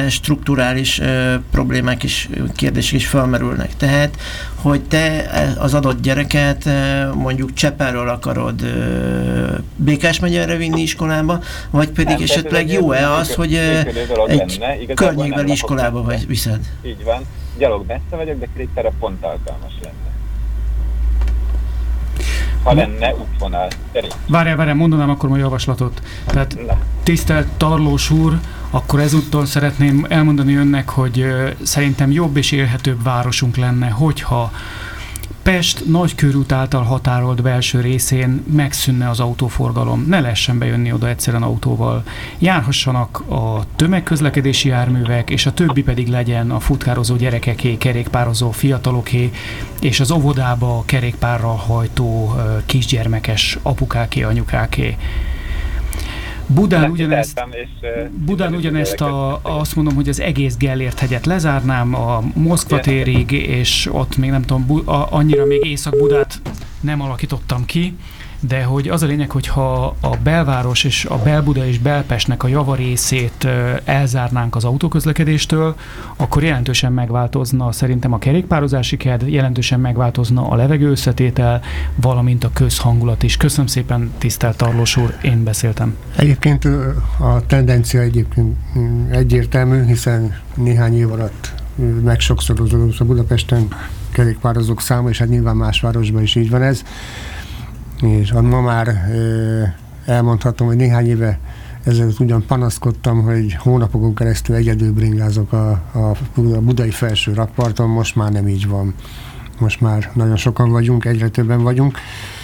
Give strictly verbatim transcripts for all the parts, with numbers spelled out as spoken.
strukturális problémák is, kérdések is felmerülnek. Tehát, hogy te az adott gyereket mondjuk Csepelről akarod Békás megyere vinni iskolába, vagy pedig nem, esetleg jó-e az, hogy egy környékbeli iskolába vagy viszed? Így van. Gyalog messze vagyok, de kerékpárra pont alkalmas lenne. Ha lenne útvonal. Várjál, várjál, mondanám akkor a javaslatot. Tehát Na. tisztelt Tarlós úr, akkor ezúttal szeretném elmondani önnek, hogy uh, szerintem jobb és élhetőbb városunk lenne, hogyha Pest nagykörút által határolt belső részén megszűnne az autóforgalom, ne lehessen bejönni oda egyszerűen autóval. Járhassanak a tömegközlekedési járművek, és a többi pedig legyen a futkározó gyerekeké, kerékpározó fiataloké, és az óvodába kerékpárral hajtó kisgyermekes apukáké, anyukáké. Budán ugyanezt, Budán ugyanezt a, azt mondom, hogy az egész Gellért-hegyet lezárnám a Moszkva térig, és ott még nem tudom, bu, a, annyira még Észak-Budát nem alakítottam ki, de hogy az a lényeg, hogyha a belváros és a Belbuda és Belpestnek a javarészét elzárnánk az autóközlekedéstől, akkor jelentősen megváltozna szerintem a kerékpározási kedv, jelentősen megváltozna a levegő összetétel, valamint a közhangulat is. Köszönöm szépen, tisztelt Tarlós úr, én beszéltem. Egyébként a tendencia egyébként egyértelmű, hiszen néhány év alatt megsokszorozódott a Budapesten kerékpározók száma, és hát nyilván más városban is így van ez. És ma már elmondhatom, hogy néhány éve ezzel ugyan panaszkodtam, hogy hónapokon keresztül egyedül bringázok a, a budai felső rakparton, most már nem így van. Most már nagyon sokan vagyunk, egyre többen vagyunk,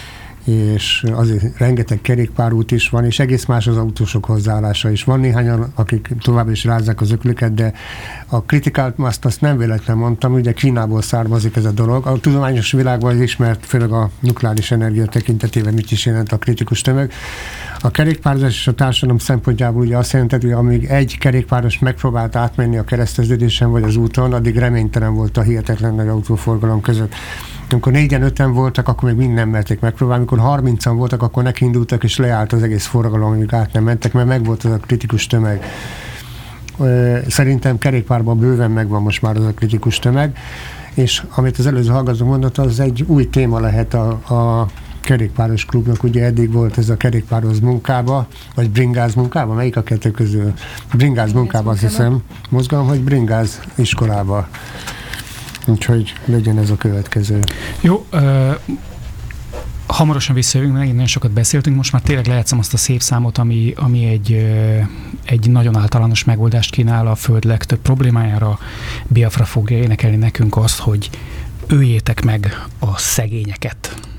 és azért rengeteg kerékpárút is van, és egész más az autósok hozzáállása is. Van néhányan, akik tovább is rázzák az öklüket, de a kritikát azt, azt nem véletlen mondtam, ugye Kínából származik ez a dolog. A tudományos világban ismert, főleg a nukleáris energia tekintetében mit is jelent a kritikus tömeg. A kerékpározás és a társadalom szempontjából ugye azt jelenti, hogy amíg egy kerékpáros megpróbált átmenni a kereszteződésen vagy az úton, addig reménytelen volt a hihetetlen nagy autóforgalom között. Amikor négyen, öten voltak, akkor még mind nem merték megpróbálni. Amikor harmincan voltak, akkor nekiindultak, és leállt az egész forgalom, amíg át nem mentek, mert megvolt az a kritikus tömeg. Szerintem kerékpárban bőven megvan most már az a kritikus tömeg, és amit az előző hallgató mondott, az egy új téma lehet a, a kerékpáros klubnak. Ugye eddig volt ez a kerékpároz munkába, vagy bringáz munkába, melyik a kettő közül? Bringáz munkába, azt hiszem, mozgalom, hogy bringáz iskolába. Úgyhogy legyen ez a következő. Jó, uh, hamarosan visszajövünk, megint nagyon sokat beszéltünk, most már tényleg lejátszom azt a szép számot, ami, ami egy, uh, egy nagyon általános megoldást kínál a Föld legtöbb problémájára. Biafra fogja énekelni nekünk azt, hogy öljétek meg a szegényeket.